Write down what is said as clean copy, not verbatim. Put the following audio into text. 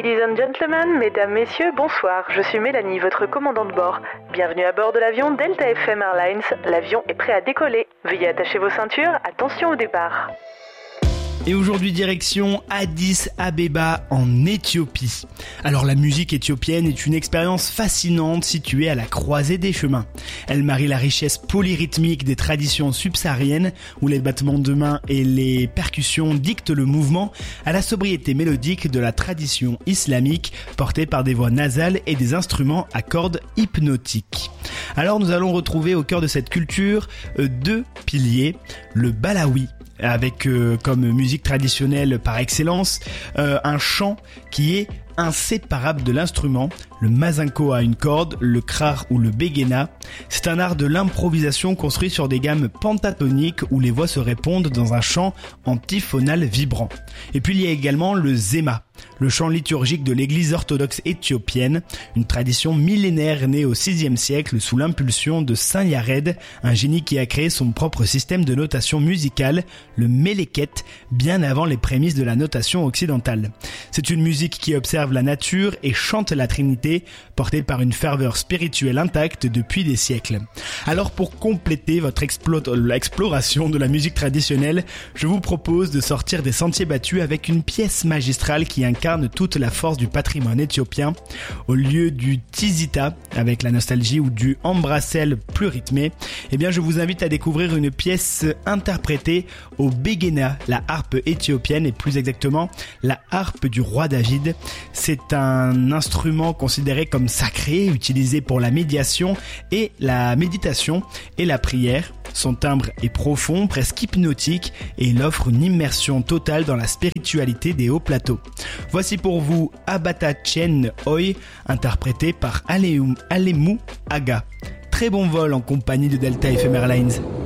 Ladies and gentlemen, mesdames, messieurs, bonsoir. Je suis Mélanie, votre commandant de bord. Bienvenue à bord de l'avion Delta FM Airlines. L'avion est prêt à décoller. Veuillez attacher vos ceintures. Attention au départ. Et aujourd'hui direction Addis Abeba en Éthiopie. Alors la musique éthiopienne est une expérience fascinante située à la croisée des chemins. Elle marie la richesse polyrythmique des traditions subsahariennes où les battements de mains et les percussions dictent le mouvement à la sobriété mélodique de la tradition islamique portée par des voix nasales et des instruments à cordes hypnotiques. Alors nous allons retrouver au cœur de cette culture deux piliers, le balawi avec comme musique traditionnelle par excellence un chant qui est inséparable de l'instrument, le mazinko à une corde, le krar ou le begena. C'est un art de l'improvisation construit sur des gammes pentatoniques où les voix se répondent dans un chant antiphonal vibrant. Et puis il y a également le zema, le chant liturgique de l'église orthodoxe éthiopienne, une tradition millénaire née au VIe siècle sous l'impulsion de Saint Yared, un génie qui a créé son propre système de notation musicale, le meleket, bien avant les prémices de la notation occidentale. C'est une musique qui observe la nature et chante la Trinité, portée par une ferveur spirituelle intacte depuis des siècles. Alors pour compléter votre exploration de la musique traditionnelle, je vous propose de sortir des sentiers battus avec une pièce magistrale qui incarne toute la force du patrimoine éthiopien. Au lieu du tizita, avec la nostalgie, ou du ambrassel plus rythmé, eh bien je vous invite à découvrir une pièce interprétée au begena, la harpe éthiopienne et plus exactement la harpe du roi David. C'est un instrument considéré comme sacré, utilisé pour la médiation et la méditation et la prière. Son timbre est profond, presque hypnotique, et il offre une immersion totale dans la spiritualité des hauts plateaux. Voici pour vous Abata Chen Oi, interprété par Alemu Aga. Très bon vol en compagnie de Delta FM Airlines.